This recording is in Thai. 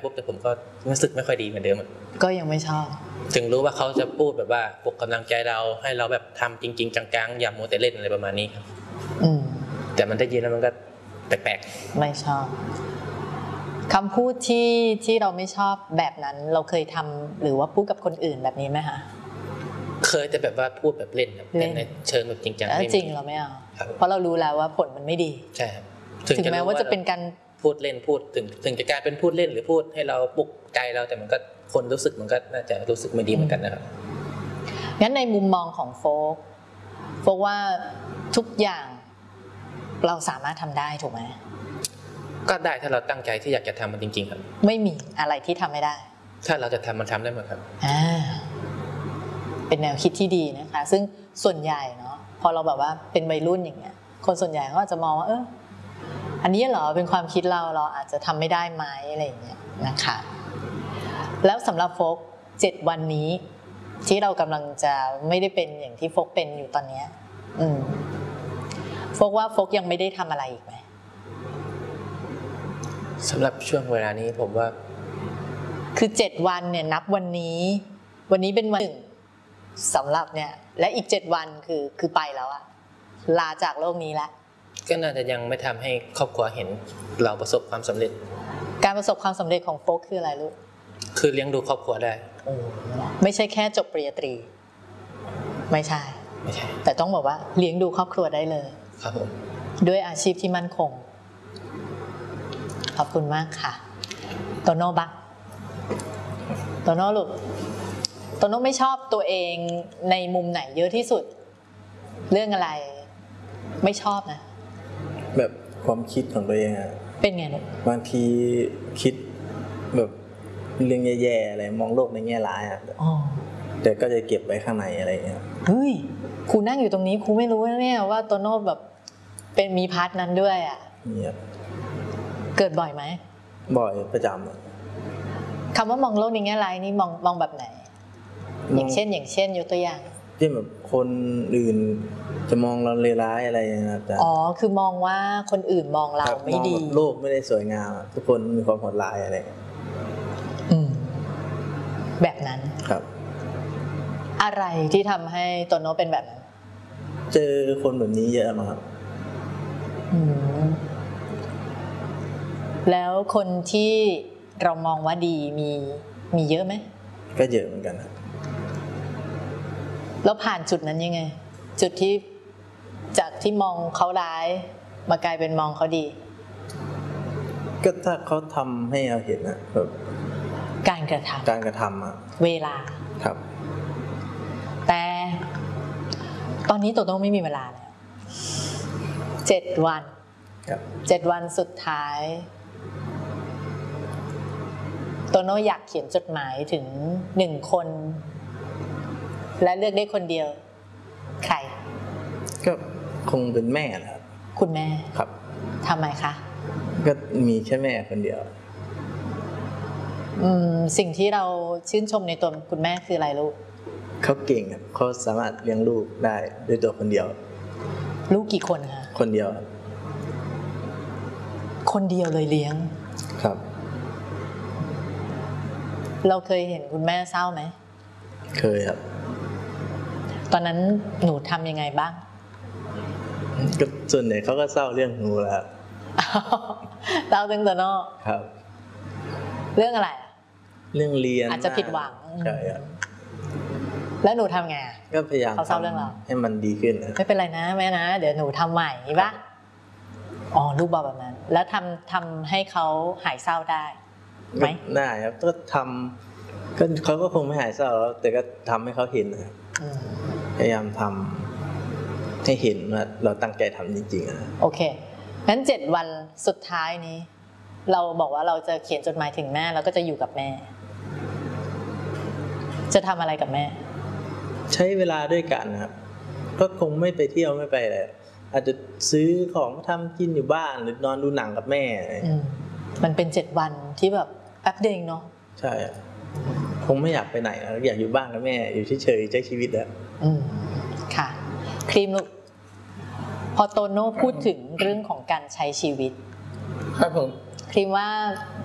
ปุ๊บแต่ผมก็รู้สึกไม่ค่อยดีเหมือนเดิมก็ยังไม่ชอบถึงรู้ว่าเขาจะพูดแบบว่าปลุกกำลังใจเราให้เราแบบทำจริงๆจังๆอย่ามัวแต่เล่นอะไรประมาณนี้ครับแต่มันได้ยินแล้วมันก็แปลกๆไม่ชอบคำพูดที่เราไม่ชอบแบบนั้นเราเคยทำหรือว่าพูดกับคนอื่นแบบนี้ไหมคะเคยแต่แบบว่าพูดแบบเล่นแต่ในเชิงแบบจริงจังไม่จริงเราไม่เอาเพราะเรารู้แล้วว่าผลมันไม่ดีใช่ครับถึงแม้ว่าจะเป็นการพูดเล่นพูดถึงจะกลายเป็นพูดเล่นหรือพูดให้เราปลุกใจเราแต่มันก็คนรู้สึกมันก็น่าจะรู้สึกไม่ดีเหมือนกันนะครับงั้นในมุมมองของโฟกว่าทุกอย่างเราสามารถทำได้ถูกไหมก็ได้ถ้าเราตั้งใจที่อยากจะทำมันจริงๆครับไม่มีอะไรที่ทำไม่ได้ถ้าเราจะทำมันทำได้หมดครับเป็นแนวคิดที่ดีนะคะซึ่งส่วนใหญ่เนาะพอเราแบบว่าเป็นวัยรุ่นอย่างเงี้ยคนส่วนใหญ่เขาอาจจะมองว่าอันนี้เหรอเป็นความคิดเราอาจจะทำไม่ได้ไหมอะไรอย่างเงี้ยนะคะแล้วสำหรับโฟก7 วันนี้ที่เรากำลังจะไม่ได้เป็นอย่างที่โฟกเป็นอยู่ตอนนี้โฟกว่าโฟกยังไม่ได้ทำอะไรอีกไหมสำหรับช่วงเวลานี้ผมว่าคือ7 วันเนี่ยนับวันนี้เป็นวัน1สำหรับเนี่ยและอีก7 วันคือไปแล้วอะลาจากโลกนี้แล้วก็น่าจะยังไม่ทำให้ครอบครัวเห็นเราประสบความสำเร็จการประสบความสำเร็จของโฟกคืออะไรลูกคือเลี้ยงดูครอบครัวได้ไม่ใช่แค่จบปริญญาตรีไม่ใช่แต่ต้องบอกว่าเลี้ยงดูครอบครัวได้เลยครับผมด้วยอาชีพที่มั่นคงขอบคุณมากค่ะโตโน่บ้างโตโน่ลูกโตโน่ไม่ชอบตัวเองในมุมไหนเยอะที่สุดเรื่องอะไรไม่ชอบนะแบบความคิดของตัวเองอะเป็นไงลูกบางทีคิดแบบเรื่องแย่ๆอะไรมองโลกในแง่ร้ายอะแต่ก็จะเก็บไว้ข้างในอะไรอย่างเงี้ยเฮ้ยครูนั่งอยู่ตรงนี้ครูไม่รู้เนี่ยว่าโตโน่แบบเป็นมีพาร์ทนั้นด้วยอ่ะเกิดบ่อยไหมบ่อยประจคำว่ามองโลกในแง่ร้ายนี่มองแบบไหนอย่างเช่นยกตัวอย่างเช่นแบบคนอื่นจะมองเราเลวร้ายอะไรอย่างเงี้ยคือมองว่าคนอื่นมองเราไม่ดีโลกไม่ได้สวยงามทุกคนมีความโหดร้ายอะไรแบบนั้นครับอะไรที่ทำให้โตโน่เป็นแบบนั้นเจอคนแบบนี้เยอะมากครับแล้วคนที่เรามองว่าดีมีเยอะไหมก็เยอะเหมือนกันครับแล้วผ่านจุดนั้นยังไงจุดที่จากที่มองเขาร้ายมากลายเป็นมองเขาดีก็ถ้าเขาทำให้เราเห็นนะแบบการกระทำอะเวลาครับแต่ตอนนี้โตโน่ไม่มีเวลาแล้ว7 วันครับ 7 วันสุดท้ายโตโน่อยากเขียนจดหมายถึง1 คนและเลือกได้คนเดียวใครก็คงเป็นแม่แหละครับคุณแม่ครับทำไมคะก็มีแค่แม่คนเดียวสิ่งที่เราชื่นชมในตัวคุณแม่คืออะไรลูกเขาเก่งครับเขาสามารถเลี้ยงลูกได้ด้วยตัวคนเดียวลูกกี่คนคะคนเดียวคนเดียวเลยเลี้ยงครับเราเคยเห็นคุณแม่เศร้าไหมเคยครับตอนนั้นหนูทำยังไงบ้างก็ส่วนใหญ่เขาก็เศร้าเรื่องหนูแหละเศร้าเรื่องโตโน่ครับเรื่องอะไรเรื่องเรียนอาจจะผิดหวังใช่ครับแล้วหนูทำไงก็พยายามเขาเศร้าเรื่องเราให้มันดีขึ้นไม่เป็นไรนะแม่นะเดี๋ยวหนูทำใหม่ใช่ปะลูกบอกแบบนั้นแล้วทำให้เขาหายเศร้าได้ไหมได้ครับก็ทำก็เขาก็คงไม่หายเศร้าแล้วแต่ก็ทำให้เขาเห็นนะครับพยายามทำให้เห็นว่าเราตั้งใจทำจริงๆโอเคงั้น7 วันสุดท้ายนี้เราบอกว่าเราจะเขียนจดหมายถึงแม่แล้วก็จะอยู่กับแม่จะทำอะไรกับแม่ใช้เวลาด้วยกันนะครับก็คงไม่ไปเที่ยวไม่ไปอะไรอาจจะซื้อของทำกินอยู่บ้านหรือนอนดูหนังกับแม่มันเป็น7 วันที่แบบแป๊บเดียวเนาะใช่คงไม่อยากไปไหนอยากอยู่บ้านกับแม่อยู่เฉยๆใช้ชีวิตแล้วค่ะครีมลูกพอโตโน่พูดถึงเรื่องของการใช้ชีวิตครับผมครีมว่า